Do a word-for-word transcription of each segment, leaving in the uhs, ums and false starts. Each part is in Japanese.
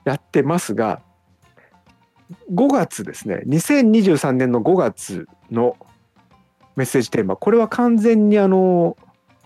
やってますが、ごがつですね、にせんにじゅうさんねんのごがつのメッセージテーマ、これは完全にあの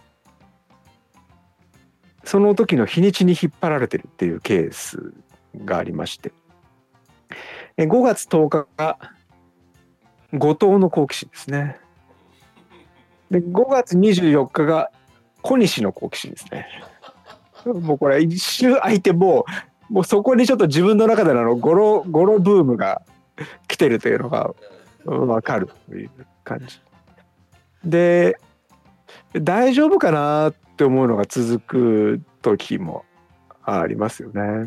その時の日にちに引っ張られてるっていうケースがありまして、ごがつとおかが後藤の好奇心ですね。でごがつにじゅうよっかが小西の好奇心ですね。もうこれ一周空いて、もうもうそこにちょっと自分の中でのゴロゴロブームが来てるというのが分かるという感じで、大丈夫かなって思うのが続く時もありますよね。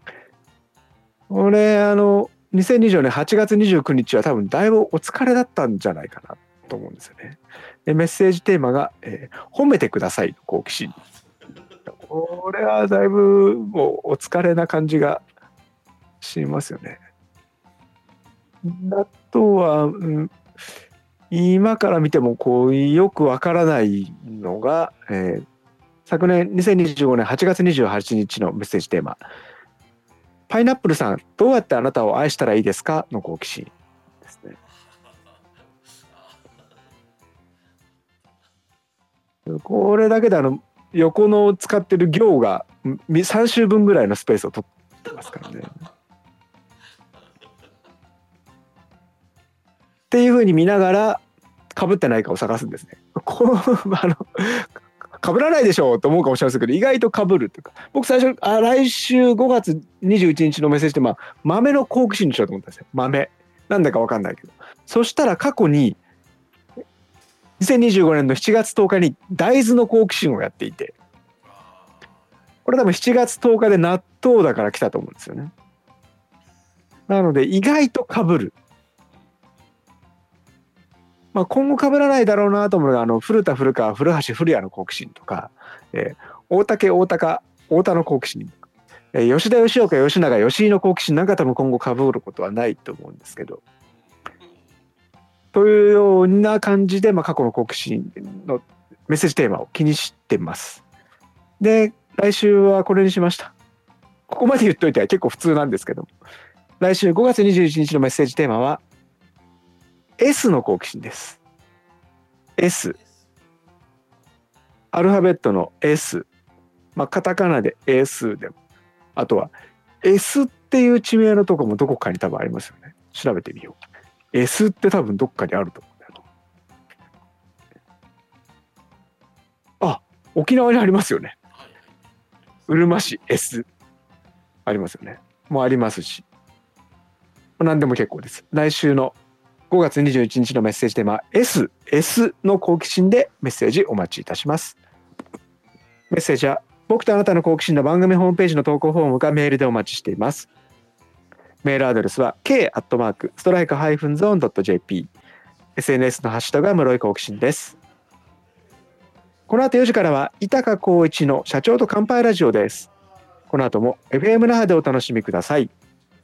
俺あのにせんにじゅうよねんはちがつにじゅうくにちは多分だいぶお疲れだったんじゃないかなと思うんですよね。でメッセージテーマが、えー、褒めてくださいの好奇心。これはだいぶもうお疲れな感じがしますよね。あとは、うん、今から見てもこうよくわからないのが、えー、昨年にせんにじゅうごねんはちがつにじゅうはちにちのメッセージテーマ、パイナップルさんどうやってあなたを愛したらいいですかの好奇心ですね。これだけであの横の使ってる行がさん週分ぐらいのスペースを取ってますからね。っていう風に見ながら被ってないかを探すんですね。こうあの被らないでしょうと思うかもしれませんけど、意外と被るというか、僕最初あ来週ごがつにじゅういちにちのメッセージで、まあ、豆の好奇心にしようと思ったんですよ。豆なんだか分かんないけど、そしたら過去ににせんにじゅうごねんのしちがつとおかに大豆の好奇心をやっていて、これ多分しちがつとおかで納豆だから来たと思うんですよね。なので意外と被る。まあ、今後被らないだろうなと思うのが、あの古田古川古橋古谷の好奇心とか、えー、大竹大高大田の好奇心、えー、吉田吉岡吉永吉井の好奇心なんか多分今後被ることはないと思うんですけど、というような感じで、まあ、過去の好奇心のメッセージテーマを気にしてます。で来週はこれにしました。ここまで言っといては結構普通なんですけど、来週ごがつにじゅういちにちのメッセージテーマは S の好奇心です。 S、 アルファベットの S、 まあカタカナで S でも、あとは S っていう地名のとこもどこかに多分ありますよね。調べてみよう。 S って多分どっかにあると思うんだよ。あ、沖縄にありますよね。うるま市 S ありますよね。もうありますし、何でも結構です。来週のごがつにじゅういちにちのメッセージテーマ S、S の好奇心でメッセージお待ちいたします。メッセージは僕とあなたの好奇心の番組ホームページの投稿フォームかメールでお待ちしています。メールアドレスは ケー アットマーク ストライク ゾーン ドット ジェーピー、 エスエヌエス のハッシュタグは室井好奇心です。この後よじからは伊高光一の社長と乾杯ラジオです。この後も エフエム 那覇でお楽しみください。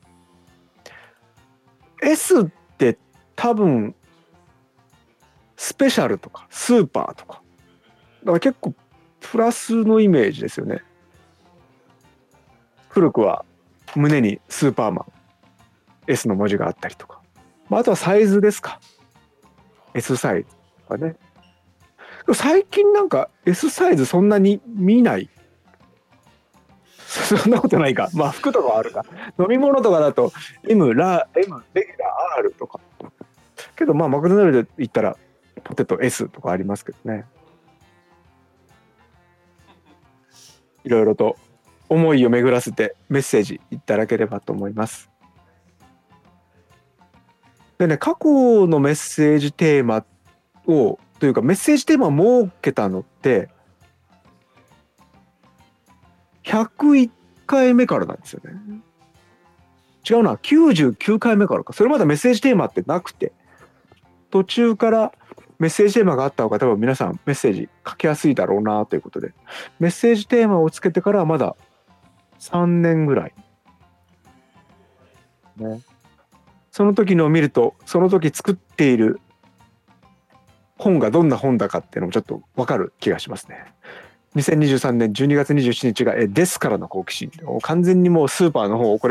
S って多分スペシャルとかスーパーとかだから結構プラスのイメージですよね。古くは胸にスーパーマン S の文字があったりとか、まあ、あとはサイズですか、 S サイズとかね。最近なんか S サイズそんなに見ない。そんなことないか。まあ服とかはあるか。飲み物とかだと M、ラ、M、レギュラー、R とか。けどまあマクドナルドで言ったらポテト S とかありますけどね。いろいろと思いを巡らせてメッセージいただければと思います。でね、過去のメッセージテーマをというかメッセージテーマを設けたのってひゃくいっかいめからなんですよね。違うな、きゅうじゅうきゅうかいめからか。それまでメッセージテーマってなくて、途中からメッセージテーマがあった方が多分皆さんメッセージ書きやすいだろうなということで、メッセージテーマをつけてからはまださんねんぐらい、ね、その時のを見るとその時作っている本がどんな本だかっていうのもちょっと分かる気がしますね。にせんにじゅうさんねんじゅうにがつにじゅうしちにちがえですからの好奇心、完全にもうスーパーの方をこれ